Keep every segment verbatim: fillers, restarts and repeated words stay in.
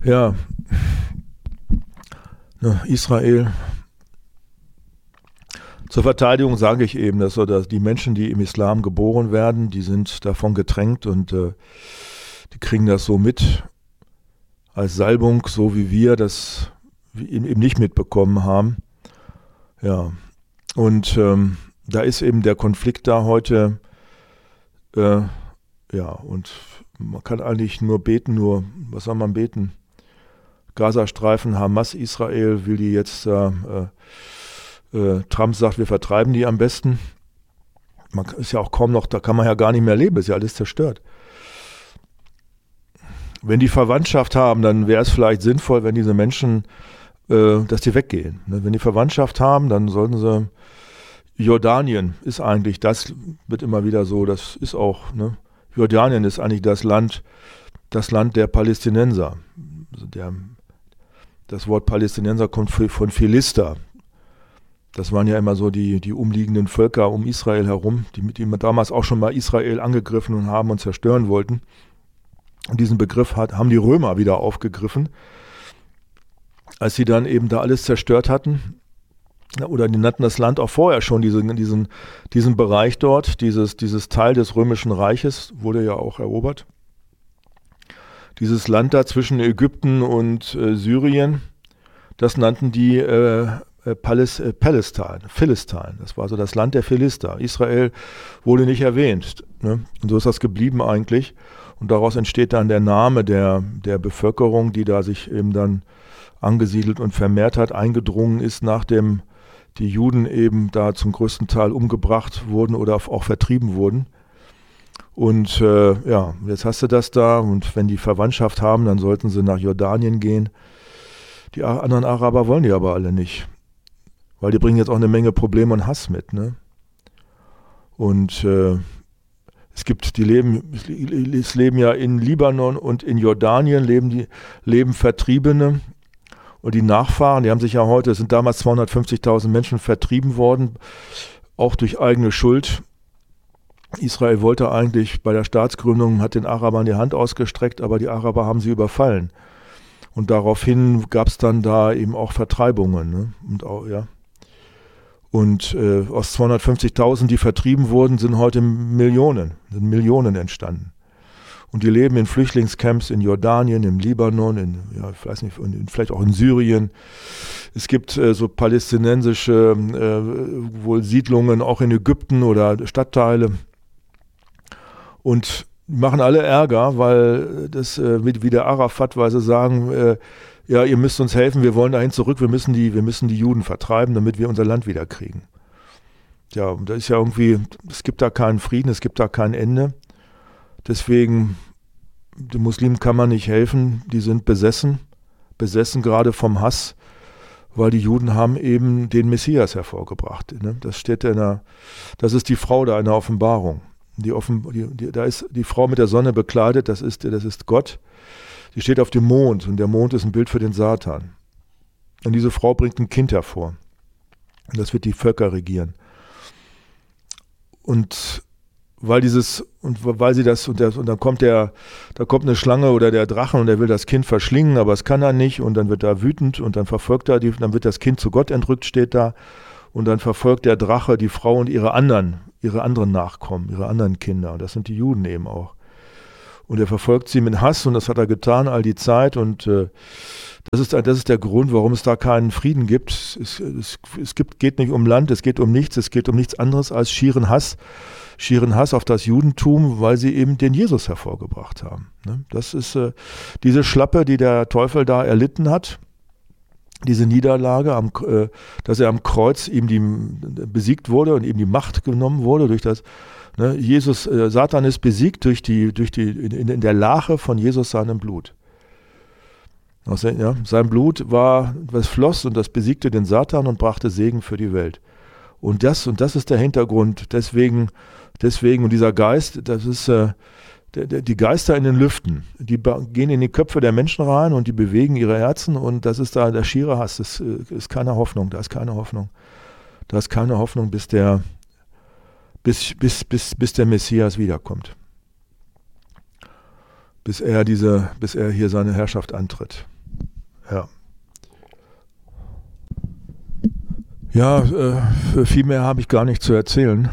Ja, ne, Israel. Zur Verteidigung sage ich eben, dass, so, dass die Menschen, die im Islam geboren werden, die sind davon getränkt und äh, die kriegen das so mit als Salbung, so wie wir das eben nicht mitbekommen haben. Ja, und ähm, da ist eben der Konflikt da heute, äh, ja, und man kann eigentlich nur beten, nur, was soll man beten? Gazastreifen, Hamas, Israel will die jetzt, äh, äh, Trump sagt, wir vertreiben die am besten. Man ist ja auch kaum noch, da kann man ja gar nicht mehr leben, ist ja alles zerstört. Wenn die Verwandtschaft haben, dann wäre es vielleicht sinnvoll, wenn diese Menschen, äh, dass die weggehen. Ne? Wenn die Verwandtschaft haben, dann sollten sie, Jordanien ist eigentlich, das wird immer wieder so, das ist auch, ne? Jordanien ist eigentlich das Land, das Land der Palästinenser. Also der, das Wort Palästinenser kommt von Philister. Das waren ja immer so die, die umliegenden Völker um Israel herum, die mit ihm damals auch schon mal Israel angegriffen und haben und zerstören wollten. Und diesen Begriff hat, haben die Römer wieder aufgegriffen, als sie dann eben da alles zerstört hatten. Oder die nannten das Land auch vorher schon, diesen, diesen, diesen Bereich dort, dieses, dieses Teil des Römischen Reiches wurde ja auch erobert. Dieses Land da zwischen Ägypten und äh, Syrien, das nannten die äh, Paläs, äh, Palästin, Philistin. Das war so das Land der Philister. Israel wurde nicht erwähnt. Ne? Und so ist das geblieben eigentlich. Und daraus entsteht dann der Name der, der Bevölkerung, die da sich eben dann angesiedelt und vermehrt hat, eingedrungen ist, nachdem die Juden eben da zum größten Teil umgebracht wurden oder auch vertrieben wurden. Und äh, ja, jetzt hast du das da und wenn die Verwandtschaft haben, dann sollten sie nach Jordanien gehen. Die anderen Araber wollen die aber alle nicht, weil die bringen jetzt auch eine Menge Probleme und Hass mit. Ne? Und äh, es gibt, die leben, es leben ja in Libanon und in Jordanien leben die leben Vertriebene. Und die Nachfahren, die haben sich ja heute, es sind damals zweihundertfünfzigtausend Menschen vertrieben worden, auch durch eigene Schuld. Israel wollte eigentlich bei der Staatsgründung, hat den Arabern die Hand ausgestreckt, aber die Araber haben sie überfallen. Und daraufhin gab es dann da eben auch Vertreibungen. Ne? Und, auch, ja. Und äh, aus zweihundertfünfzigtausend, die vertrieben wurden, sind heute Millionen, sind Millionen entstanden. Und die leben in Flüchtlingscamps in Jordanien, im Libanon, in, ja, ich weiß nicht, in, vielleicht auch in Syrien. Es gibt äh, so palästinensische äh, wohl Siedlungen auch in Ägypten oder Stadtteile. Und machen alle Ärger, weil das, äh, wie, wie der Arafat, weil sie sagen, äh, ja, ihr müsst uns helfen, wir wollen dahin zurück, wir müssen die, wir müssen die Juden vertreiben, damit wir unser Land wieder kriegen. Ja, und da ist ja irgendwie, es gibt da keinen Frieden, es gibt da kein Ende. Deswegen, den Muslimen kann man nicht helfen, die sind besessen, besessen gerade vom Hass, weil die Juden haben eben den Messias hervorgebracht. Ne? Das steht in der, das ist die Frau da in der Offenbarung. Die Offen, die, die, da ist die Frau mit der Sonne bekleidet, das ist, das ist Gott. Die steht auf dem Mond und der Mond ist ein Bild für den Satan. Und diese Frau bringt ein Kind hervor. Und das wird die Völker regieren. Und weil dieses, und weil sie das, und, der, und dann kommt der, da kommt eine Schlange oder der Drachen und der will das Kind verschlingen, aber es kann er nicht und dann wird er wütend und dann verfolgt er die, dann wird das Kind zu Gott entrückt, steht da, und dann verfolgt der Drache die Frau und ihre anderen, ihre anderen Nachkommen, ihre anderen Kinder, und das sind die Juden eben auch. Und er verfolgt sie mit Hass und das hat er getan all die Zeit und äh, das ist, das ist der Grund, warum es da keinen Frieden gibt. Es, es, es gibt, geht nicht um Land, es geht um nichts, es geht um nichts anderes als schieren Hass. schieren Hass auf das Judentum, weil sie eben den Jesus hervorgebracht haben. Das ist äh, diese Schlappe, die der Teufel da erlitten hat, diese Niederlage, am, äh, dass er am Kreuz ihm die, besiegt wurde und ihm die Macht genommen wurde durch das, ne, Jesus, äh, Satan ist besiegt durch die, durch die, in, in der Lache von Jesus seinem Blut. Also, ja, sein Blut war, was floss und das besiegte den Satan und brachte Segen für die Welt. Und das, und das ist der Hintergrund. Deswegen, deswegen, und dieser Geist, das ist äh, der, der, die Geister in den Lüften, die gehen in die Köpfe der Menschen rein und die bewegen ihre Herzen und das ist da der schiere Hass. Das äh, ist keine Hoffnung, da ist keine Hoffnung. Da ist keine Hoffnung, bis der, bis, bis, bis, bis der Messias wiederkommt. Bis er diese, bis er hier seine Herrschaft antritt. Ja, äh, viel mehr habe ich gar nicht zu erzählen.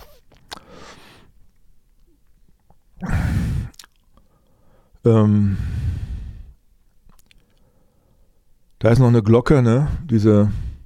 Ähm, da ist noch eine Glocke, ne? Diese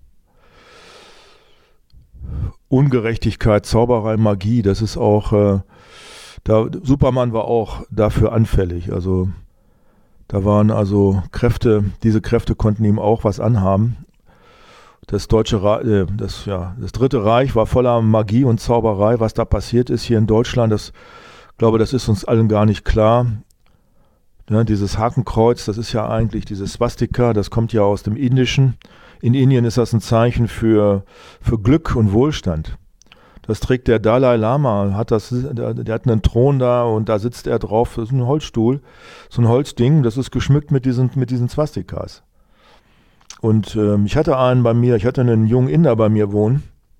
Ungerechtigkeit, Zauberei, Magie, das ist auch, äh, da, Superman war auch dafür anfällig. Also da waren also Kräfte, diese Kräfte konnten ihm auch was anhaben. Das deutsche Reich, äh, das, ja, das Dritte Reich war voller Magie und Zauberei. Was da passiert ist hier in Deutschland, das, ich glaube, das ist uns allen gar nicht klar. Ja, dieses Hakenkreuz, das ist ja eigentlich dieses Swastika, das kommt ja aus dem Indischen. In Indien ist das ein Zeichen für, für Glück und Wohlstand. Das trägt der Dalai Lama, hat das, der, der hat einen Thron da und da sitzt er drauf. Das ist ein Holzstuhl, so ein Holzding, das ist geschmückt mit diesen, mit diesen Swastikas. Und ähm, ich hatte einen bei mir, ich hatte einen jungen Inder bei mir wohnen.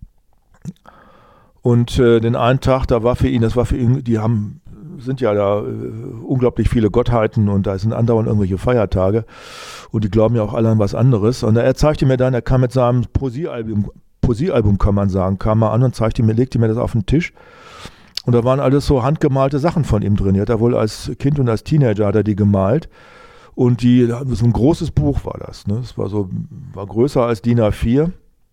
Und äh, den einen Tag, da war für ihn, das war für ihn, die haben, sind ja da äh, unglaublich viele Gottheiten und da sind andauernd irgendwelche Feiertage. Und die glauben ja auch alle an was anderes. Und er zeigte mir dann, er kam mit seinem Poesiealbum, Poesiealbum kann man sagen, kam mal an und zeigte mir, legte mir das auf den Tisch. Und da waren alles so handgemalte Sachen von ihm drin. Er hat er wohl als Kind und als Teenager hat er die gemalt. Und die, so ein großes Buch war das. Ne? Das war so, war größer als D I N A vier.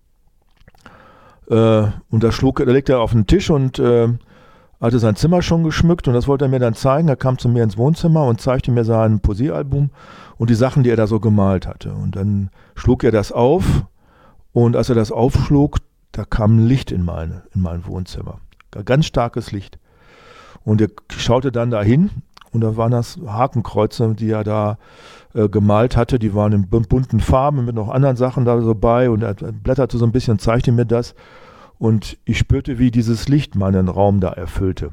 Äh, und da schlug, da legte er auf den Tisch und äh, hatte sein Zimmer schon geschmückt und das wollte er mir dann zeigen. Er kam zu mir ins Wohnzimmer und zeigte mir sein Poesiealbum und die Sachen, die er da so gemalt hatte. Und dann schlug er das auf und als er das aufschlug, da kam Licht in, meine, in mein Wohnzimmer. Ganz starkes Licht. Und er schaute dann dahin. Und da waren das Hakenkreuze, die er da äh, gemalt hatte. Die waren in bunten Farben mit noch anderen Sachen da so bei. Und er blätterte so ein bisschen, zeigte mir das. Und ich spürte, wie dieses Licht meinen Raum da erfüllte.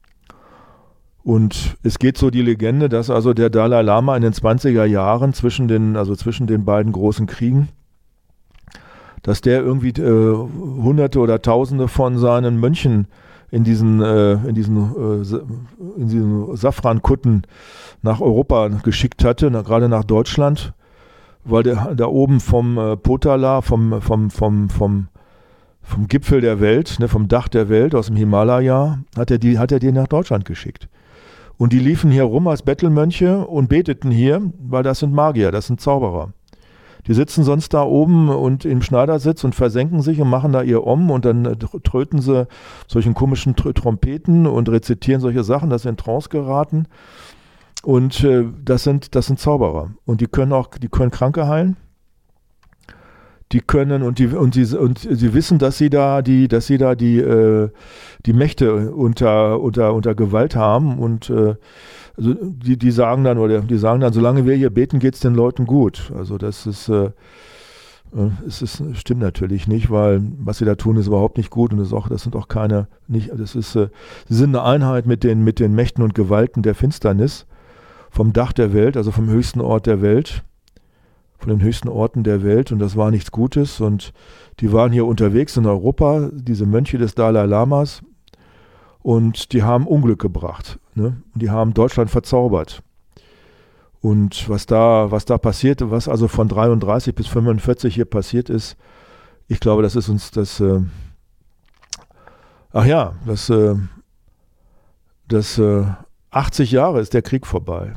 Und es geht so die Legende, dass also der Dalai Lama in den zwanziger Jahren zwischen den, also zwischen den beiden großen Kriegen, dass der irgendwie äh, Hunderte oder Tausende von seinen Mönchen in diesen, äh, in diesen, äh, in diesen Safrankutten nach Europa geschickt hatte, na, gerade nach Deutschland, weil der da oben vom äh, Potala, vom, vom, vom, vom, vom Gipfel der Welt, ne, vom Dach der Welt aus dem Himalaya, hat er die, hat er die nach Deutschland geschickt. Und die liefen hier rum als Bettelmönche und beteten hier, weil das sind Magier, das sind Zauberer. Die sitzen sonst da oben und im Schneidersitz und versenken sich und machen da ihr Om und dann tröten sie solchen komischen Tr- Trompeten und rezitieren solche Sachen, dass sie in Trance geraten. Und äh, das sind, das sind Zauberer. Und die können auch, die können Kranke heilen. Die können und die und sie und sie wissen, dass sie da die, dass sie da die äh, die Mächte unter unter unter Gewalt haben und äh, also die die sagen dann oder die sagen dann, solange wir hier beten, geht's den Leuten gut. Also das ist äh, es ist stimmt natürlich nicht, weil was sie da tun ist überhaupt nicht gut und das ist auch das sind auch keine nicht das ist äh, sie sind eine Einheit mit den mit den Mächten und Gewalten der Finsternis vom Dach der Welt, also vom höchsten Ort der Welt. Von den höchsten Orten der Welt und das war nichts Gutes und die waren hier unterwegs in Europa, diese Mönche des Dalai Lamas und die haben Unglück gebracht, ne? Und die haben Deutschland verzaubert und was da, was da passierte, was also von dreiunddreißig bis fünfundvierzig hier passiert ist, ich glaube, das ist uns das, äh, ach ja, das, äh, das äh, achtzig Jahre ist der Krieg vorbei.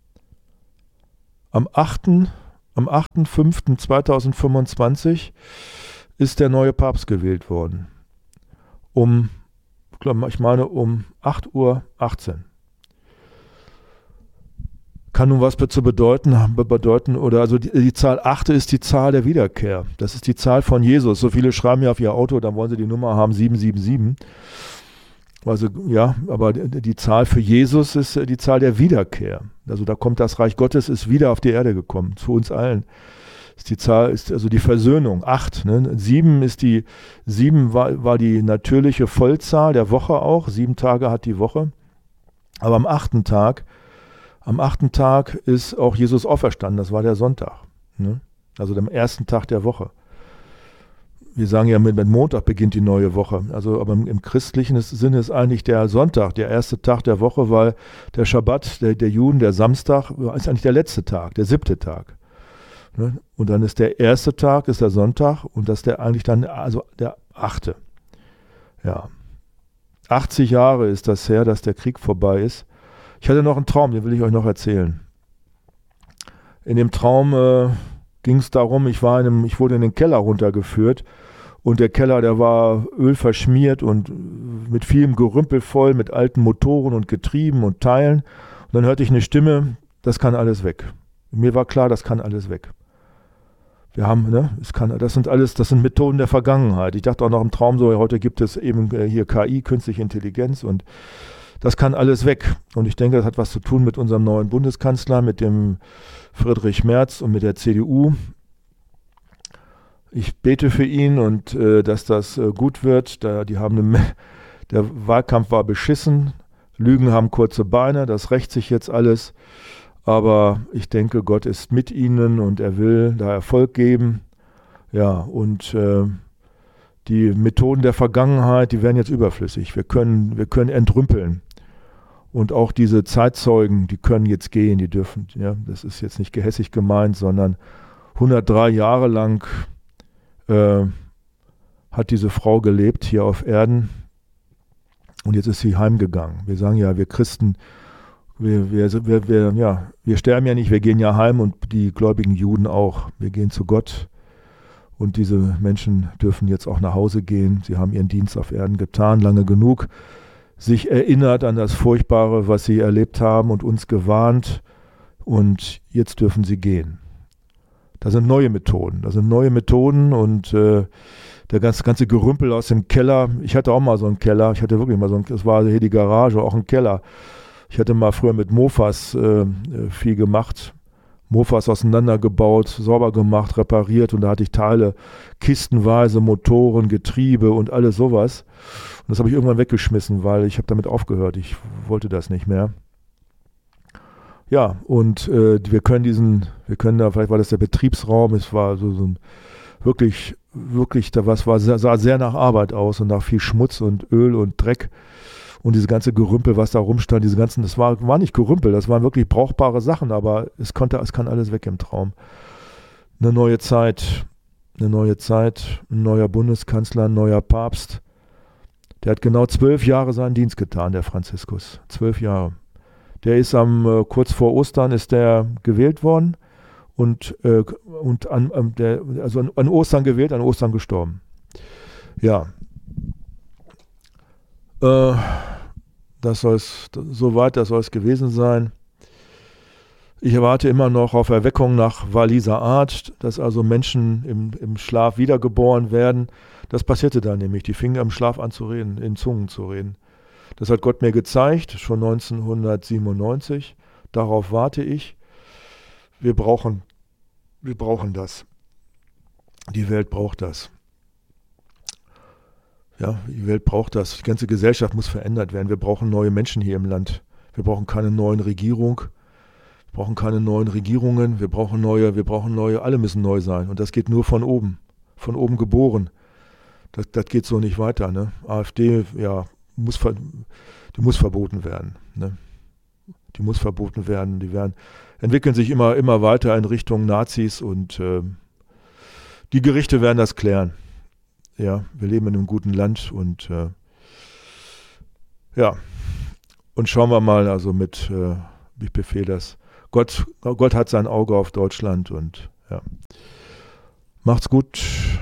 Am achten Am achter fünfter zweitausendfünfundzwanzig ist der neue Papst gewählt worden. Um, ich meine, um acht Uhr achtzehn. Kann nun was zu bedeuten, bedeuten oder also die, die Zahl acht ist die Zahl der Wiederkehr. Das ist die Zahl von Jesus. So viele schreiben ja auf ihr Auto, dann wollen sie die Nummer haben sieben sieben sieben. Also ja, aber die, die Zahl für Jesus ist die Zahl der Wiederkehr. Also da kommt das Reich Gottes, ist wieder auf die Erde gekommen, zu uns allen. Ist die Zahl ist also die Versöhnung, acht. Ne? Sieben ist die, sieben war, war die natürliche Vollzahl der Woche auch. Sieben Tage hat die Woche. Aber am achten Tag, am achten Tag ist auch Jesus auferstanden. Das war der Sonntag. Ne? Also am ersten Tag der Woche. Wir sagen ja, mit, mit Montag beginnt die neue Woche. Also, aber im, im christlichen Sinne ist eigentlich der Sonntag der erste Tag der Woche, weil der Schabbat der, der Juden, der Samstag, ist eigentlich der letzte Tag, der siebte Tag. Ne? Und dann ist der erste Tag, ist der Sonntag und das ist der eigentlich dann, also der achte. Ja. achtzig Jahre ist das her, dass der Krieg vorbei ist. Ich hatte noch einen Traum, den will ich euch noch erzählen. In dem Traum äh, ging es darum, ich war in einem, ich wurde in den Keller runtergeführt und der Keller, der war ölverschmiert und mit vielem Gerümpel voll, mit alten Motoren und Getrieben und Teilen. Und dann hörte ich eine Stimme, das kann alles weg. Mir war klar, das kann alles weg. Wir haben, ne, es kann, das sind alles, das sind Methoden der Vergangenheit. Ich dachte auch noch im Traum so, heute gibt es eben hier K I, künstliche Intelligenz und das kann alles weg. Und ich denke, das hat was zu tun mit unserem neuen Bundeskanzler, mit dem Friedrich Merz und mit der C D U. Ich bete für ihn und äh, dass das äh, gut wird. Da, die haben eine, der Wahlkampf war beschissen, Lügen haben kurze Beine, das rächt sich jetzt alles. Aber ich denke, Gott ist mit ihnen und er will da Erfolg geben. Ja, und äh, die Methoden der Vergangenheit, die werden jetzt überflüssig. Wir können, wir können entrümpeln. Und auch diese Zeitzeugen, die können jetzt gehen, die dürfen, ja, das ist jetzt nicht gehässig gemeint, sondern hundertdrei Jahre lang äh, hat diese Frau gelebt hier auf Erden und jetzt ist sie heimgegangen. Wir sagen ja, wir Christen, Wir, wir, wir, wir, ja, wir sterben ja nicht, wir gehen ja heim und die gläubigen Juden auch. Wir gehen zu Gott und diese Menschen dürfen jetzt auch nach Hause gehen. Sie haben ihren Dienst auf Erden getan, lange genug, sich erinnert an das Furchtbare, was sie erlebt haben und uns gewarnt und jetzt dürfen sie gehen. Das sind neue Methoden, das sind neue Methoden und äh, der ganze, ganze Gerümpel aus dem Keller. Ich hatte auch mal so einen Keller, ich hatte wirklich mal so einen, das war hier die Garage, auch ein Keller. Ich hatte mal früher mit Mofas äh, viel gemacht, Mofas auseinandergebaut, sauber gemacht, repariert und da hatte ich Teile, kistenweise, Motoren, Getriebe und alles sowas. Und das habe ich irgendwann weggeschmissen, weil ich habe damit aufgehört. Ich wollte das nicht mehr. Ja, und äh, wir können diesen, wir können da, vielleicht war das der Betriebsraum, es war so, so ein wirklich, wirklich, da was war, sah sehr nach Arbeit aus und nach viel Schmutz und Öl und Dreck. Und diese ganze Gerümpel, was da rumstand, diese ganzen, das war, war nicht Gerümpel, das waren wirklich brauchbare Sachen, aber es konnte, es kann alles weg im Traum. Eine neue Zeit, eine neue Zeit, ein neuer Bundeskanzler, ein neuer Papst. Der hat genau zwölf Jahre seinen Dienst getan, der Franziskus. Zwölf Jahre. Der ist am, äh, kurz vor Ostern ist der gewählt worden und, äh, und an, an, der, also an, an Ostern gewählt, an Ostern gestorben. Ja. Äh, Das soll es, soweit, das soll es gewesen sein. Ich erwarte immer noch auf Erweckung nach Walliser Art, dass also Menschen im, im Schlaf wiedergeboren werden. Das passierte dann nämlich. Die fingen im Schlaf an zu reden, in Zungen zu reden. Das hat Gott mir gezeigt, schon neunzehnhundertsiebenundneunzig. Darauf warte ich. Wir brauchen, wir brauchen das. Die Welt braucht das. Ja, die Welt braucht das. Die ganze Gesellschaft muss verändert werden. Wir brauchen neue Menschen hier im Land. Wir brauchen keine neuen Regierung. Wir brauchen keine neuen Regierungen. Wir brauchen neue, wir brauchen neue, alle müssen neu sein. Und das geht nur von oben. Von oben geboren. Das, das geht so nicht weiter. Ne? AfD, ja, muss, ver, die muss verboten werden. Ne? Die muss verboten werden. Die werden, entwickeln sich immer, immer weiter in Richtung Nazis und äh, die Gerichte werden das klären. Ja, wir leben in einem guten Land und äh, ja, und schauen wir mal, also mit, äh, ich befehle das, Gott, Gott hat sein Auge auf Deutschland und ja, macht's gut.